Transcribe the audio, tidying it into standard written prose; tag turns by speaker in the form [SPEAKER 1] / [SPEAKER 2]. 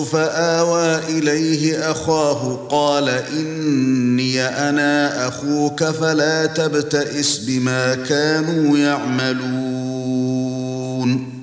[SPEAKER 1] فآوى إليه أخاه قال إني أنا أخوك فلا تبتئس بما كانوا يعملون